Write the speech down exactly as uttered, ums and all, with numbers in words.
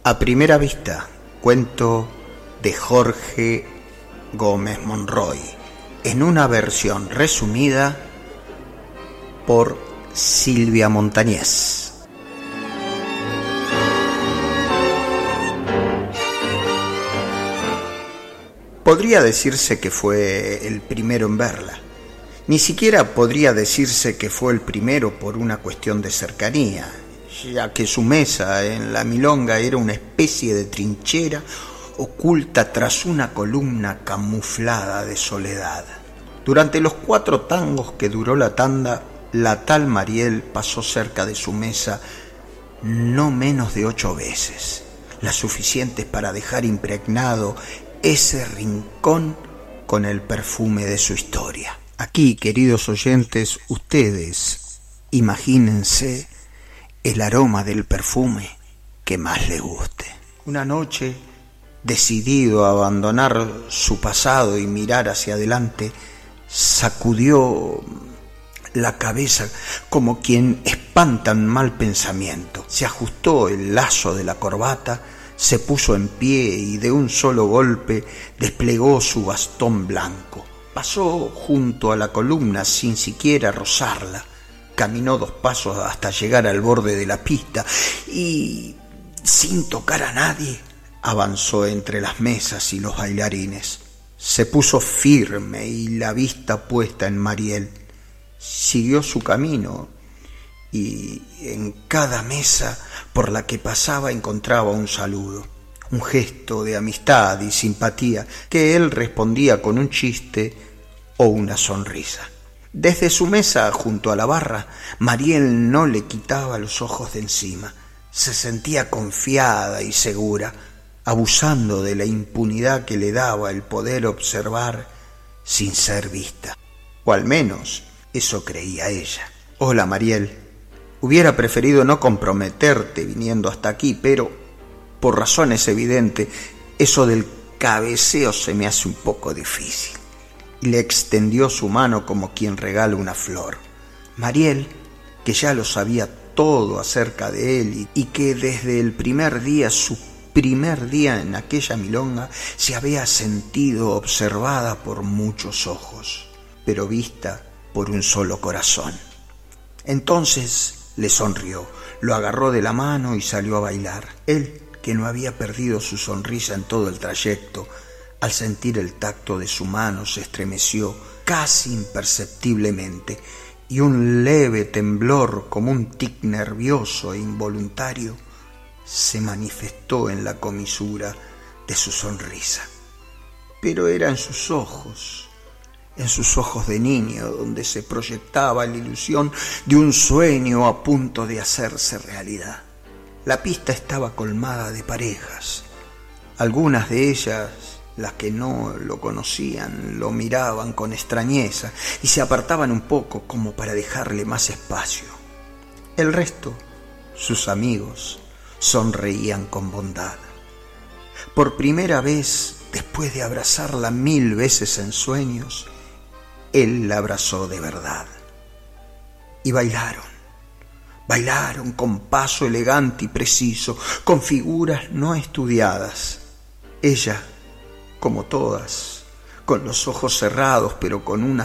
A primera vista, cuento de Jorge Gómez Monroy, en una versión resumida por Silvia Montañez. Podría decirse que fue el primero en verla. Ni siquiera podría decirse que fue el primero por una cuestión de cercanía, ya que su mesa en la milonga era una especie de trinchera oculta tras una columna camuflada de soledad. Durante los cuatro tangos que duró la tanda, la tal Mariel pasó cerca de su mesa no menos de ocho veces, las suficientes para dejar impregnado ese rincón con el perfume de su historia. Aquí, queridos oyentes, ustedes imagínense el aroma del perfume que más les guste. Una noche, decidido a abandonar su pasado y mirar hacia adelante, sacudió la cabeza como quien espanta un mal pensamiento. Se ajustó el lazo de la corbata, se puso en pie y de un solo golpe desplegó su bastón blanco. Pasó junto a la columna sin siquiera rozarla. Caminó dos pasos hasta llegar al borde de la pista y, sin tocar a nadie, avanzó entre las mesas y los bailarines. Se puso firme y la vista puesta en Mariel. Siguió su camino y en cada mesa por la que pasaba encontraba un saludo, un gesto de amistad y simpatía que él respondía con un chiste o una sonrisa. Desde su mesa junto a la barra, Mariel no le quitaba los ojos de encima. Se sentía confiada y segura, abusando de la impunidad que le daba el poder observar sin ser vista. O al menos eso creía ella. Hola, Mariel. Hubiera preferido no comprometerte viniendo hasta aquí, pero por razones evidentes, eso del cabeceo se me hace un poco difícil. Y le extendió su mano como quien regala una flor. Mariel, que ya lo sabía todo acerca de él y que desde el primer día, su primer día en aquella milonga, se había sentido observada por muchos ojos, pero vista por un solo corazón. Entonces le sonrió, lo agarró de la mano y salió a bailar. Él, que no había perdido su sonrisa en todo el trayecto, al sentir el tacto de su mano se estremeció casi imperceptiblemente y un leve temblor como un tic nervioso e involuntario se manifestó en la comisura de su sonrisa. Pero era en sus ojos, en sus ojos de niño, donde se proyectaba la ilusión de un sueño a punto de hacerse realidad. La pista estaba colmada de parejas. Algunas de ellas, las que no lo conocían, lo miraban con extrañeza y se apartaban un poco como para dejarle más espacio. El resto, sus amigos, sonreían con bondad. Por primera vez, después de abrazarla mil veces en sueños, él la abrazó de verdad. Y bailaron, bailaron con paso elegante y preciso, con figuras no estudiadas. Ella, como todas, con los ojos cerrados, pero con una